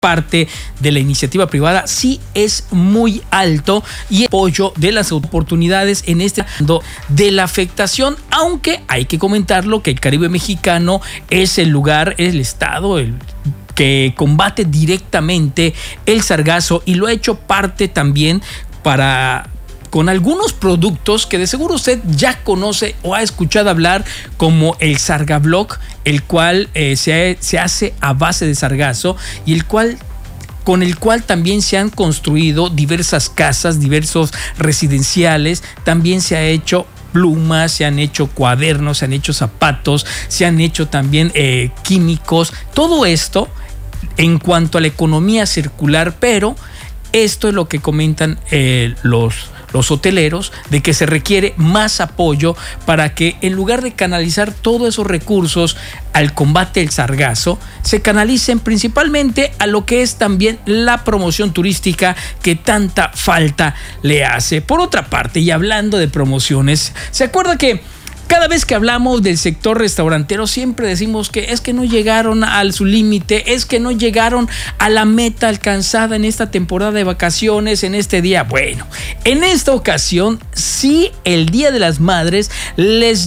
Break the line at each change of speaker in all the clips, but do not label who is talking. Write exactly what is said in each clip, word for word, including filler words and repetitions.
parte de la iniciativa privada sí es muy alto y el apoyo de las oportunidades en este mundo de la afectación, aunque hay que comentarlo que el Caribe mexicano es el lugar, el estado, el que combate directamente el sargazo y lo ha hecho parte también para con algunos productos que de seguro usted ya conoce o ha escuchado hablar, como el Sargabloc, el cual eh, se, se hace a base de sargazo y el cual con el cual también se han construido diversas casas, diversos residenciales, también se ha hecho plumas, se han hecho cuadernos, se han hecho zapatos, se han hecho también eh, químicos, todo esto en cuanto a la economía circular, pero esto es lo que comentan eh, los los hoteleros, de que se requiere más apoyo para que en lugar de canalizar todos esos recursos al combate del sargazo, se canalicen principalmente a lo que es también la promoción turística que tanta falta le hace. Por otra parte, y hablando de promociones, ¿se acuerda que cada vez que hablamos del sector restaurantero siempre decimos que es que no llegaron a su límite, es que no llegaron a la meta alcanzada en esta temporada de vacaciones, en este día? Bueno, en esta ocasión sí, el Día de las Madres les,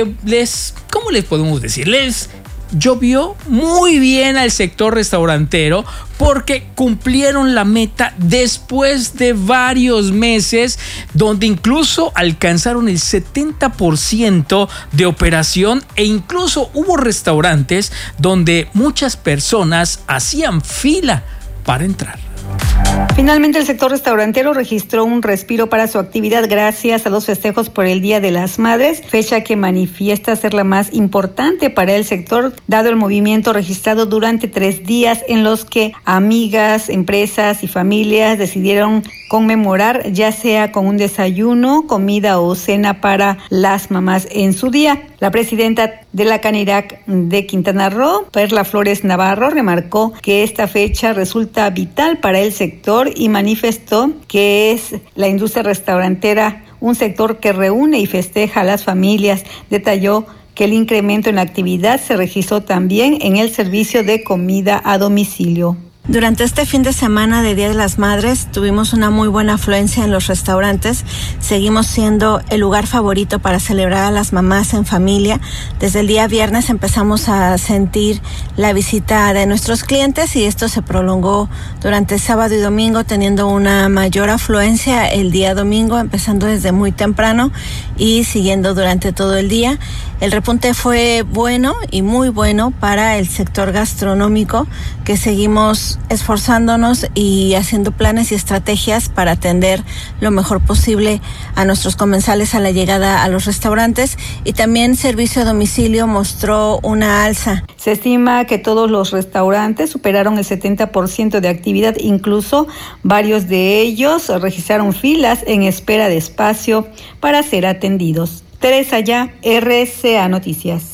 les ¿cómo les podemos decir? Les llovió muy bien al sector restaurantero porque cumplieron la meta después de varios meses, donde incluso alcanzaron el setenta por ciento de operación e incluso hubo restaurantes donde muchas personas hacían fila para entrar.
Finalmente, el sector restaurantero registró un respiro para su actividad gracias a los festejos por el Día de las Madres, fecha que manifiesta ser la más importante para el sector, dado el movimiento registrado durante tres días en los que amigas, empresas y familias decidieron conmemorar, ya sea con un desayuno, comida o cena para las mamás en su día. La presidenta de la Canirac de Quintana Roo, Perla Flores Navarro, remarcó que esta fecha resulta vital para el sector y manifestó que es la industria restaurantera un sector que reúne y festeja a las familias. Detalló que el incremento en la actividad se registró también en el servicio de comida a domicilio.
Durante este fin de semana de Día de las Madres tuvimos una muy buena afluencia en los restaurantes. Seguimos siendo el lugar favorito para celebrar a las mamás en familia. Desde el día viernes empezamos a sentir la visita de nuestros clientes y esto se prolongó durante sábado y domingo, teniendo una mayor afluencia el día domingo, empezando desde muy temprano y siguiendo durante todo el día. El repunte fue bueno y muy bueno para el sector gastronómico, que seguimos esforzándonos y haciendo planes y estrategias para atender lo mejor posible a nuestros comensales a la llegada a los restaurantes, y también servicio a domicilio mostró una alza.
Se estima que todos los restaurantes superaron el setenta por ciento de actividad, incluso varios de ellos registraron filas en espera de espacio para ser atendidos. Teresa Ya, R C A Noticias.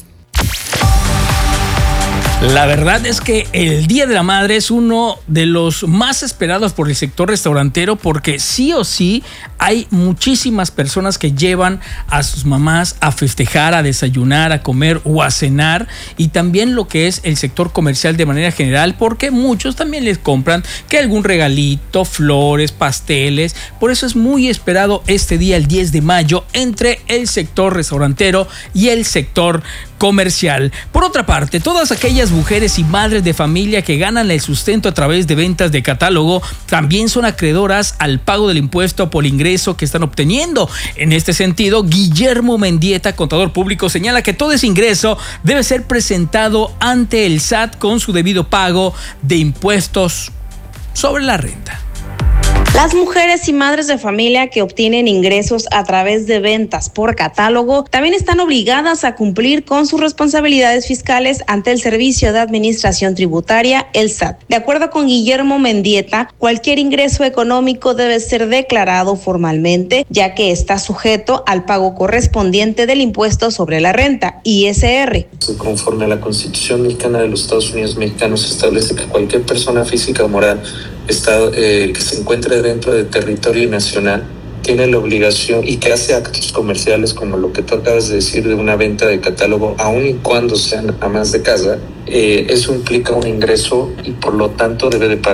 La verdad es que el Día de la Madre es uno de los más esperados por el sector restaurantero, porque sí o sí hay muchísimas personas que llevan a sus mamás a festejar, a desayunar, a comer o a cenar, y también lo que es el sector comercial de manera general, porque muchos también les compran que algún regalito, flores, pasteles. Por eso es muy esperado este día, el diez de mayo, entre el sector restaurantero y el sector comercial. Por otra parte, todas aquellas mujeres y madres de familia que ganan el sustento a través de ventas de catálogo también son acreedoras al pago del impuesto por ingreso que están obteniendo. En este sentido, Guillermo Mendieta, contador público, señala que todo ese ingreso debe ser presentado ante el S A T con su debido pago de impuestos sobre la renta.
Las mujeres y madres de familia que obtienen ingresos a través de ventas por catálogo también están obligadas a cumplir con sus responsabilidades fiscales ante el Servicio de Administración Tributaria, el S A T. De acuerdo con Guillermo Mendieta, cualquier ingreso económico debe ser declarado formalmente, ya que está sujeto al pago correspondiente del impuesto sobre la renta, I S R.
Conforme a la Constitución Mexicana de los Estados Unidos Mexicanos, se establece que cualquier persona física o moral Estado, eh, que se encuentre dentro del territorio nacional tiene la obligación y que hace actos comerciales como lo que tú acabas de decir de una venta de catálogo, aun y cuando sean amas de casa, eh, eso implica un ingreso y por lo tanto debe de pagar